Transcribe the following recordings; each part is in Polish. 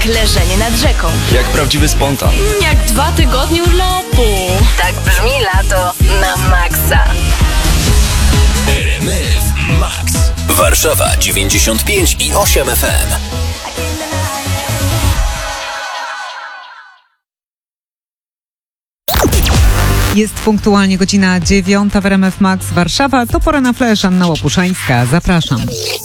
leżenie nad rzeką. Jak prawdziwy spontan. Jak 2 tygodnie urlopu. Tak brzmi lato na maksa. RMF Max. Warszawa 95,8 FM. Jest punktualnie godzina 9 w RMF Max Warszawa. To pora na flash. Anna Łopuszańska. Zapraszam.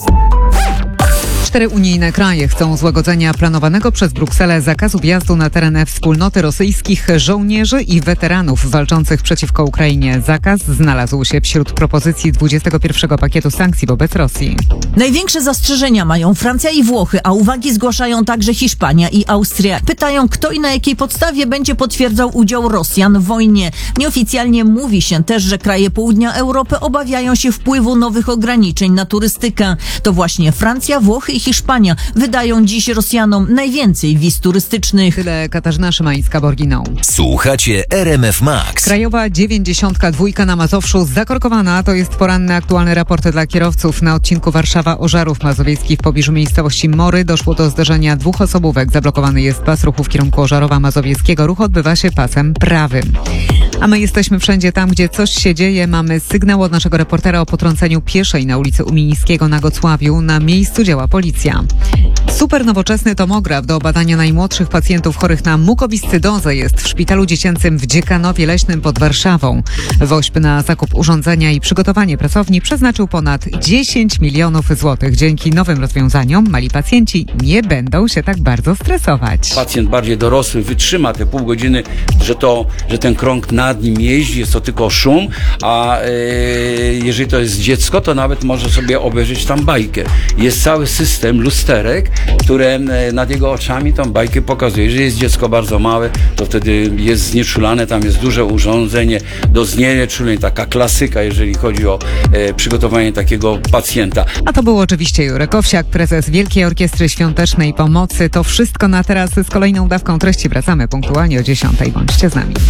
4 unijne kraje chcą złagodzenia planowanego przez Brukselę zakazu wjazdu na teren wspólnoty rosyjskich żołnierzy i weteranów walczących przeciwko Ukrainie. Zakaz znalazł się wśród propozycji 21 pakietu sankcji wobec Rosji. Największe zastrzeżenia mają Francja i Włochy, a uwagi zgłaszają także Hiszpania i Austria. Pytają, kto i na jakiej podstawie będzie potwierdzał udział Rosjan w wojnie. Nieoficjalnie mówi się też, że kraje południa Europy obawiają się wpływu nowych ograniczeń na turystykę. To właśnie Francja, Włochy i Hiszpania wydają dziś Rosjanom najwięcej wiz turystycznych. Tyle Katarzyna Szymańska-Borginą. Słuchacie RMF Max. Krajowa 92 na Mazowszu zakorkowana. To jest poranny aktualny raport dla kierowców. Na odcinku Warszawa-Ożarów Mazowiecki w pobliżu miejscowości Mory doszło do zderzenia 2 osobówek. Zablokowany jest pas ruchu w kierunku Ożarowa Mazowieckiego. Ruch odbywa się pasem prawym. A my jesteśmy wszędzie tam, gdzie coś się dzieje. Mamy sygnał od naszego reportera o potrąceniu pieszej na ulicy Umińskiego na Gocławiu. Na miejscu działa policja. Super nowoczesny tomograf do badania najmłodszych pacjentów chorych na mukowiscydozę jest w szpitalu dziecięcym w Dziekanowie Leśnym pod Warszawą. WOŚP na zakup urządzenia i przygotowanie pracowni przeznaczył ponad 10 milionów złotych. Dzięki nowym rozwiązaniom mali pacjenci nie będą się tak bardzo stresować. Pacjent bardziej dorosły wytrzyma te pół godziny, że ten krąg nad nim jeździ, jest to tylko szum, a jeżeli to jest dziecko, to nawet może sobie obejrzeć tam bajkę. Jest cały system lusterek, które nad jego oczami tą bajkę pokazuje. Jeżeli jest dziecko bardzo małe, to wtedy jest znieczulane, tam jest duże urządzenie do znieczuleń, taka klasyka, jeżeli chodzi o przygotowanie takiego pacjenta. A to był oczywiście Jurek Owsiak, prezes Wielkiej Orkiestry Świątecznej Pomocy. To wszystko na teraz. Z kolejną dawką treści wracamy punktualnie o 10. Bądźcie z nami.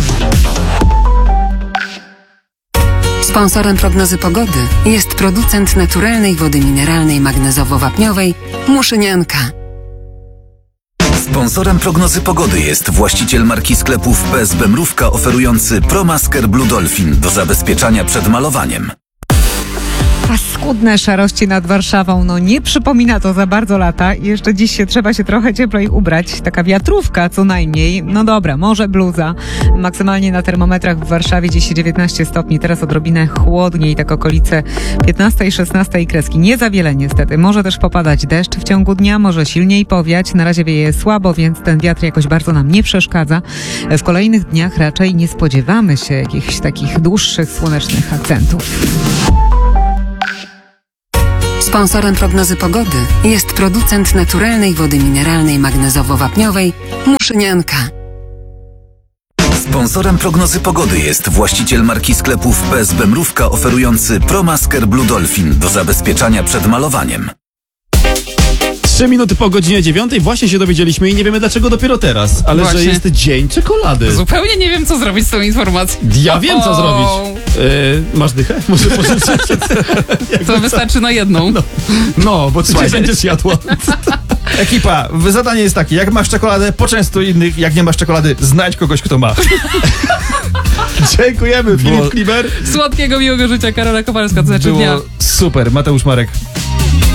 Sponsorem prognozy pogody jest producent naturalnej wody mineralnej magnezowo-wapniowej Muszynianka. Sponsorem prognozy pogody jest właściciel marki sklepów PSB Mrówka oferujący ProMasker Blue Dolphin do zabezpieczania przed malowaniem. Paskudne szarości nad Warszawą. No nie przypomina to za bardzo lata. I jeszcze dziś trzeba się trochę cieplej ubrać. Taka wiatrówka co najmniej. No dobra, może bluza. Maksymalnie na termometrach w Warszawie dziś 19 stopni. Teraz odrobinę chłodniej, tak okolice 15 i 16 kreski. Nie za wiele niestety. Może też popadać deszcz w ciągu dnia, może silniej powiać. Na razie wieje słabo, więc ten wiatr jakoś bardzo nam nie przeszkadza. W kolejnych dniach raczej nie spodziewamy się jakichś takich dłuższych, słonecznych akcentów. Sponsorem prognozy pogody jest producent naturalnej wody mineralnej magnezowo-wapniowej Muszynianka. Sponsorem prognozy pogody jest właściciel marki sklepów PSB Mrówka oferujący ProMasker Blue Dolphin do zabezpieczania przed malowaniem. 3 minuty po godzinie 9 właśnie się dowiedzieliśmy i nie wiemy dlaczego dopiero teraz, ale Właśnie. że jest dzień czekolady. Zupełnie nie wiem, co zrobić z tą informacją. Ja wiem, co zrobić. Masz dychę? Może pożyczyć? To wystarczy na jedną. No, bo ty będziesz jadła. Ekipa, zadanie jest takie, jak masz czekoladę, poczęstuj innych, jak nie masz czekolady, znajdź kogoś, kto ma. Dziękujemy, Filip Kliber. Słodkiego, miłego życia, Karola Kowalska, to znaczy Było dnia. super, Mateusz Marek.